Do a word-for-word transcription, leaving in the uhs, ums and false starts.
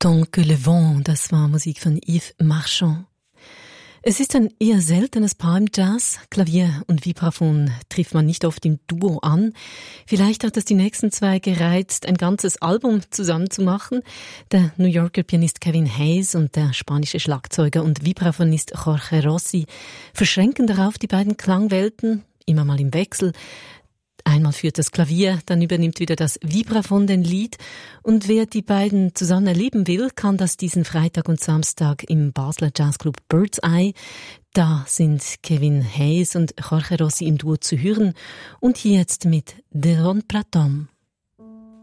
Tant que le vent, das war Musik von Yves Marchand. Es ist ein eher seltenes Paar im Jazz. Klavier und Vibraphon trifft man nicht oft im Duo an. Vielleicht hat es die nächsten zwei gereizt, ein ganzes Album zusammen zu machen. Der New Yorker Pianist Kevin Hayes und der spanische Schlagzeuger und Vibraphonist Jorge Rossi verschränken darauf die beiden Klangwelten, immer mal im Wechsel. Einmal führt das Klavier, dann übernimmt wieder das Vibraphon den Lead. Und wer die beiden zusammen erleben will, kann das diesen Freitag und Samstag im Basler Jazzclub Bird's Eye. Da sind Kevin Hayes und Jorge Rossi im Duo zu hören. Und hier jetzt mit De Ron Pratom.